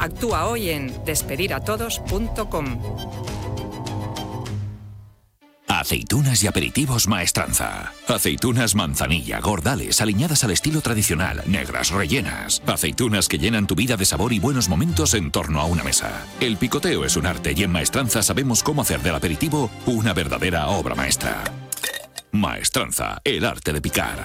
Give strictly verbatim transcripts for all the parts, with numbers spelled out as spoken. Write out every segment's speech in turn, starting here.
Actúa hoy en despedir a todos punto com. Aceitunas y aperitivos Maestranza. Aceitunas manzanilla, gordales, aliñadas al estilo tradicional, negras, rellenas. Aceitunas que llenan tu vida de sabor y buenos momentos en torno a una mesa. El picoteo es un arte y en Maestranza sabemos cómo hacer del aperitivo una verdadera obra maestra. Maestranza, el arte de picar.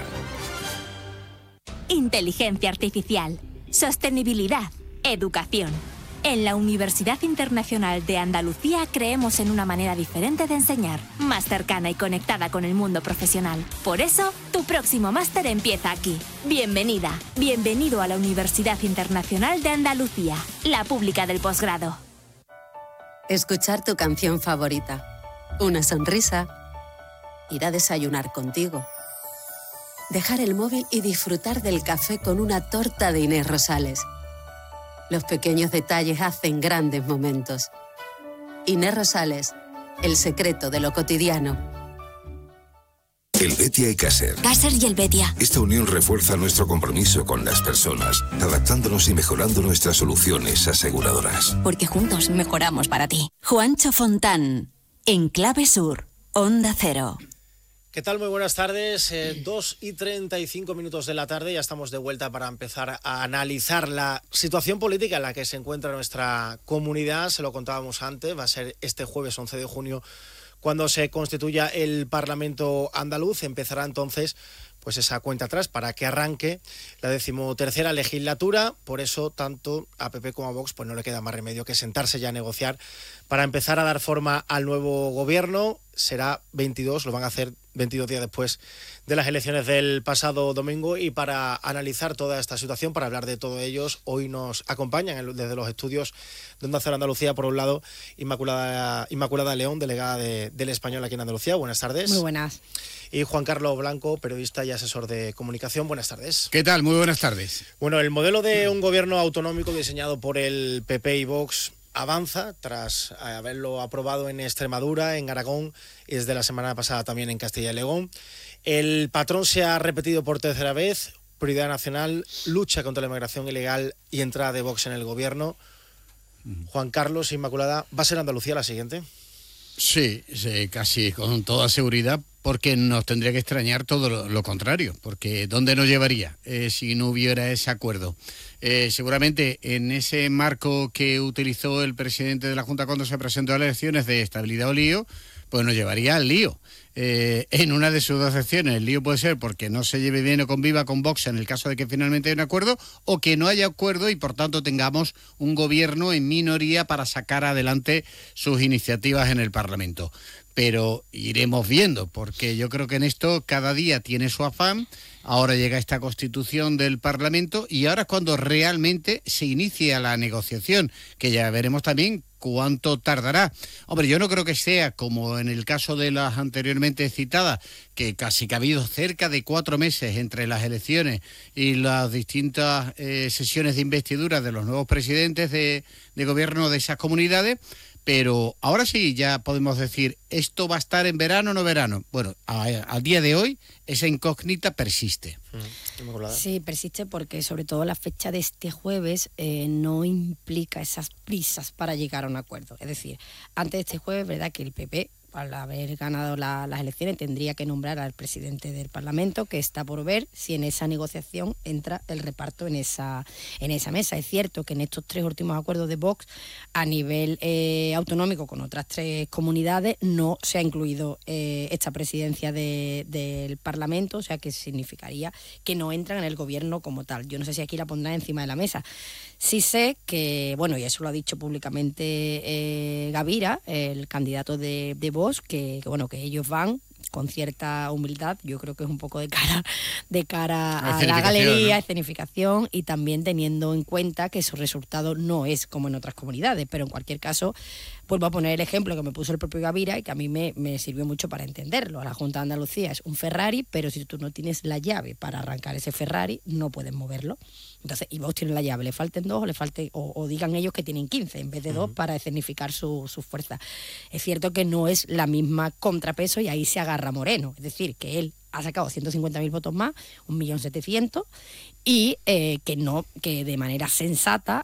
Inteligencia artificial, sostenibilidad, educación. En la Universidad Internacional de Andalucía creemos en una manera diferente de enseñar, más cercana y conectada con el mundo profesional. Por eso, tu próximo máster empieza aquí. Bienvenida, bienvenido a la Universidad Internacional de Andalucía, la pública del posgrado. Escuchar tu canción favorita, una sonrisa, ir a desayunar contigo, dejar el móvil y disfrutar del café con una torta de Inés Rosales. Los pequeños detalles hacen grandes momentos. Inés Rosales, el secreto de lo cotidiano. Helvetia y Caser. Caser y Helvetia. Esta unión refuerza nuestro compromiso con las personas, adaptándonos y mejorando nuestras soluciones aseguradoras. Porque juntos mejoramos para ti. Juancho Fontán, en Clave Sur, Onda Cero. ¿Qué tal? Muy buenas tardes. Eh, dos y treinta y cinco minutos de la tarde. Ya estamos de vuelta para empezar a analizar la situación política en la que se encuentra nuestra comunidad. Se lo contábamos antes. Va a ser este jueves once de junio cuando se constituya el Parlamento andaluz. Empezará entonces pues esa cuenta atrás para que arranque la decimotercera legislatura. Por eso, tanto a P P como a Vox pues no le queda más remedio que sentarse ya a negociar para empezar a dar forma al nuevo gobierno. Será veintidós, lo van a hacer veintidós días después de las elecciones del pasado domingo. Y para analizar toda esta situación, para hablar de todo ellos, hoy nos acompañan desde los estudios de Onda Cero Andalucía, por un lado, Inmaculada, Inmaculada León, delegada de, del Español aquí en Andalucía. Buenas tardes. Muy buenas. Y Juan Carlos Blanco, periodista y asesor de comunicación. Buenas tardes. ¿Qué tal? Muy buenas tardes. Bueno, el modelo de un gobierno autonómico diseñado por el P P y Vox avanza tras haberlo aprobado en Extremadura, en Aragón y desde la semana pasada también en Castilla y León. El patrón se ha repetido por tercera vez: prioridad nacional, lucha contra la inmigración ilegal y entrada de Vox en el gobierno. Juan Carlos, Inmaculada, ¿va a ser Andalucía la siguiente? Sí, sí, casi con toda seguridad, porque nos tendría que extrañar todo lo, lo contrario, porque ¿dónde nos llevaría eh, si no hubiera ese acuerdo? Eh, seguramente en ese marco que utilizó el presidente de la Junta cuando se presentó a las elecciones de estabilidad o lío, pues nos llevaría al lío. Eh, en una de sus dos secciones, el lío puede ser porque no se lleve bien o conviva con Vox en el caso de que finalmente haya un acuerdo, o que no haya acuerdo y por tanto tengamos un gobierno en minoría para sacar adelante sus iniciativas en el Parlamento. Pero iremos viendo, porque yo creo que en esto cada día tiene su afán. Ahora llega esta constitución del Parlamento y ahora es cuando realmente se inicia la negociación, que ya veremos también cuánto tardará. Hombre, yo no creo que sea como en el caso de las anteriormente citadas, que casi que ha habido cerca de cuatro meses entre las elecciones y las distintas eh, sesiones de investidura de los nuevos presidentes de, de gobierno de esas comunidades. Pero ahora sí ya podemos decir, ¿esto va a estar en verano o no verano? Bueno, al día de hoy esa incógnita persiste. Sí, persiste porque sobre todo la fecha de este jueves eh, no implica esas prisas para llegar a un acuerdo. Es decir, antes de este jueves, verdad que el P P, al haber ganado la, las elecciones, tendría que nombrar al presidente del Parlamento, que está por ver si en esa negociación entra el reparto en esa, en esa mesa. Es cierto que en estos tres últimos acuerdos de Vox, a nivel eh, autonómico con otras tres comunidades, no se ha incluido eh, esta presidencia de, del Parlamento, o sea que significaría que no entran en el gobierno como tal. Yo no sé si aquí la pondrán encima de la mesa. Sí sé que, bueno, y eso lo ha dicho públicamente eh, Gavira, el candidato de, de Vox, que, que bueno, que ellos van con cierta humildad, yo creo que es un poco de cara de cara a la galería, ¿no? Escenificación, y también teniendo en cuenta que su resultado no es como en otras comunidades, pero en cualquier caso vuelvo a poner el ejemplo que me puso el propio Gavira y que a mí me, me sirvió mucho para entenderlo. La Junta de Andalucía es un Ferrari, pero si tú no tienes la llave para arrancar ese Ferrari, no puedes moverlo. Entonces, y vos tienes la llave, le falten dos o le falten, o, o digan ellos que tienen quince en vez de dos, uh-huh, para escenificar su, su fuerza. Es cierto que no es la misma contrapeso y ahí se agarra Moreno, es decir, que él ha sacado ciento cincuenta mil votos más, un millón setecientos, y eh, que no, que de manera sensata